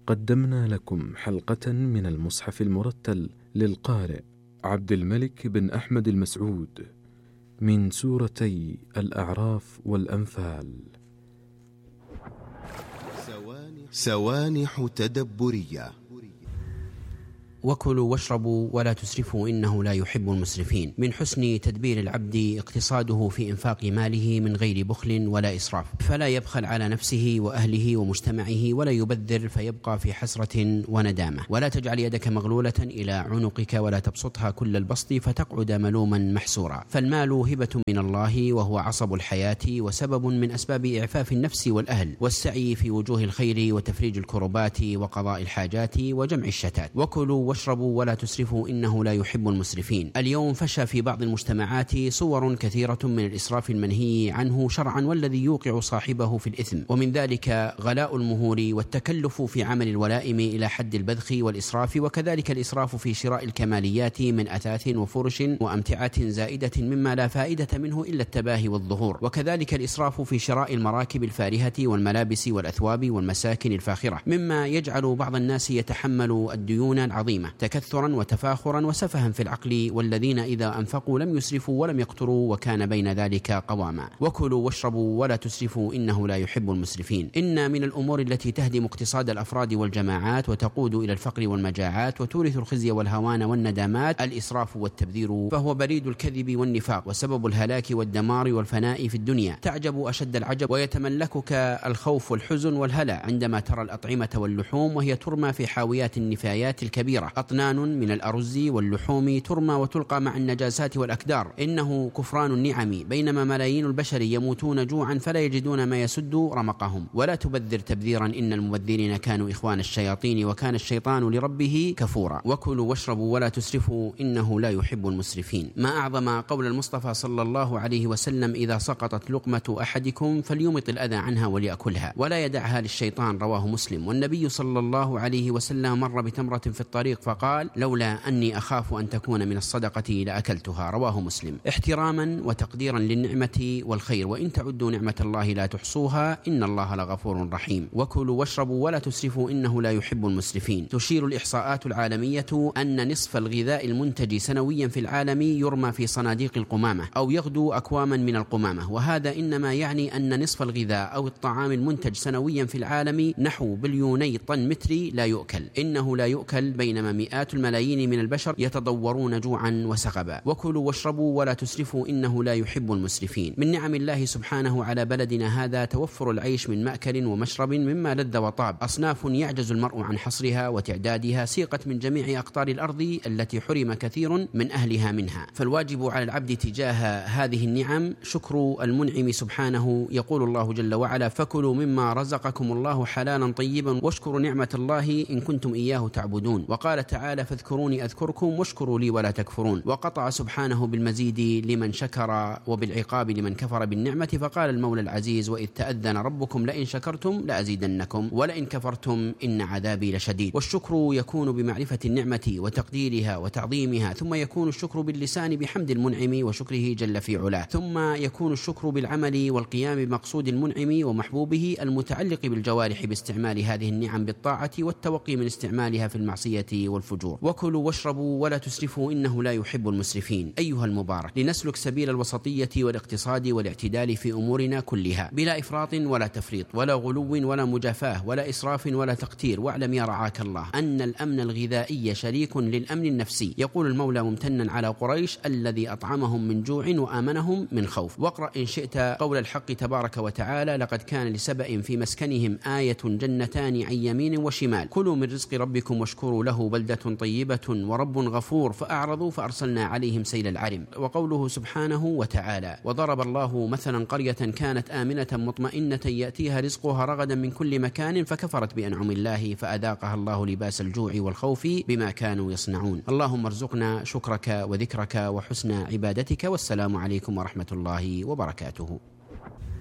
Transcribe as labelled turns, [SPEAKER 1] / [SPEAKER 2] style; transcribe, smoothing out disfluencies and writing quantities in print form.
[SPEAKER 1] قدمنا لكم حلقة من المصحف المرتل للقارئ عبد الملك بن أحمد المسعود من سورتي الأعراف والأنفال.
[SPEAKER 2] سوانح تدبرية.
[SPEAKER 3] وكلوا واشربوا ولا تسرفوا إنه لا يحب المسرفين. من حسن تدبير العبد اقتصاده في إنفاق ماله من غير بخل ولا إسراف، فلا يبخل على نفسه وأهله ومجتمعه، ولا يبذر فيبقى في حسرة وندامة. ولا تجعل يدك مغلولة إلى عنقك ولا تبسطها كل البسط فتقعد ملوما محسورا. فالمال هبة من الله وهو عصب الحياة وسبب من أسباب إعفاف النفس والأهل والسعي في وجوه الخير وتفريج الكربات وقضاء الحاجات وجمع الشتات. وكلوا واشربوا ولا تسرفوا إنه لا يحب المسرفين. اليوم فشى في بعض المجتمعات صور كثيرة من الإسراف المنهي عنه شرعا والذي يوقع صاحبه في الإثم، ومن ذلك غلاء المهور والتكلف في عمل الولائم إلى حد البذخ والإسراف، وكذلك الإسراف في شراء الكماليات من أثاث وفرش وأمتعة زائدة مما لا فائدة منه إلا التباهي والظهور، وكذلك الإسراف في شراء المراكب الفارهة والملابس والأثواب والمساكن الفاخرة مما يجعل بعض الناس يتحمل الديون العظيمة تكثرا وتفاخرا وسفها في العقل، والذين إذا أنفقوا لم يسرفوا ولم يقتروا وكان بين ذلك قواما. وكلوا واشربوا ولا تسرفوا إنه لا يحب المسرفين. إن من الأمور التي تهدم اقتصاد الأفراد والجماعات وتقود إلى الفقر والمجاعات وتورث الخزي والهوان والندامات الإسراف والتبذير، فهو بريد الكذب والنفاق وسبب الهلاك والدمار والفناء في الدنيا. تعجب أشد العجب ويتملكك الخوف والحزن والهلع عندما ترى الأطعمة واللحوم وهي ترمى في حاويات النفايات الكبيرة، أطنان من الأرز واللحوم ترمى وتلقى مع النجاسات والأكدار. إنه كفران النعم، بينما ملايين البشر يموتون جوعا فلا يجدون ما يسد رمقهم. ولا تبذر تبذيرا إن المبذرين كانوا إخوان الشياطين وكان الشيطان لربه كفورا. وكلوا واشربوا ولا تسرفوا إنه لا يحب المسرفين. ما أعظم قول المصطفى صلى الله عليه وسلم: إذا سقطت لقمة أحدكم فليمط الأذى عنها وليأكلها ولا يدعها للشيطان، رواه مسلم. والنبي صلى الله عليه وسلم مر بتمرة في الطريق فقال: لولا أني أخاف أن تكون من الصدقة لأكلتها، رواه مسلم. احتراما وتقديرا للنعمة والخير، وإن تعدوا نعمة الله لا تحصوها إن الله لغفور رحيم. وكلوا واشربوا ولا تسرفوا إنه لا يحب المسرفين. تشير الإحصاءات العالمية أن نصف الغذاء المنتج سنويا في العالم يرمى في صناديق القمامة أو يغدو أكواما من القمامة، وهذا إنما يعني أن نصف الغذاء أو الطعام المنتج سنويا في العالم نحو بليوني طن متري لا يؤكل. إنه لا يؤكل، بينما مئات الملايين من البشر يتضورون جوعا وسقبا. وكلوا واشربوا ولا تسرفوا إنه لا يحب المسرفين. من نعم الله سبحانه على بلدنا هذا توفر العيش من مأكل ومشرب مما لذ وطاب، أصناف يعجز المرء عن حصرها وتعدادها، سيقت من جميع أقطار الأرض التي حرم كثير من أهلها منها. فالواجب على العبد تجاه هذه النعم شكر المنعم سبحانه. يقول الله جل وعلا: فكلوا مما رزقكم الله حلالا طيبا واشكروا نعمة الله إن كنتم إياه تعبدون. وقال تعالى: فاذكروني أذكركم واشكروا لي ولا تكفرون. وقطع سبحانه بالمزيد لمن شكر وبالعقاب لمن كفر بالنعمة، فقال المولى العزيز: وإذ تأذن ربكم لئن شكرتم لأزيدنكم ولئن كفرتم إن عذابي لشديد. والشكر يكون بمعرفة النعمة وتقديرها وتعظيمها، ثم يكون الشكر باللسان بحمد المنعم وشكره جل في علاه، ثم يكون الشكر بالعمل والقيام بمقصود المنعم ومحبوبه المتعلق بالجوارح باستعمال هذه النعم بالطاعة والتوقي من استعمالها في المعصية والفجور. وكلوا واشربوا ولا تسرفوا إنه لا يحب المسرفين. أيها المبارك، لنسلك سبيل الوسطية والاقتصاد والاعتدال في أمورنا كلها بلا إفراط ولا تفريط ولا غلو ولا مجافاة ولا إسراف ولا تقتير. واعلم يا رعاك الله أن الأمن الغذائي شريك للأمن النفسي. يقول المولى ممتنا على قريش: الذي أطعمهم من جوع وآمنهم من خوف. واقرأ إن شئت قول الحق تبارك وتعالى: لقد كان لسبأ في مسكنهم آية جنتان عن يمين وشمال كلوا من رزق ربكم واشكروا له بلدة طيبة ورب غفور فأعرضوا فأرسلنا عليهم سيل العرم. وقوله سبحانه وتعالى: وضرب الله مثلا قرية كانت آمنة مطمئنة يأتيها رزقها رغدا من كل مكان فكفرت بأنعم الله فأذاقها الله لباس الجوع والخوف بما كانوا يصنعون. اللهم ارزقنا شكرك وذكرك وحسن عبادتك، والسلام عليكم ورحمة الله وبركاته.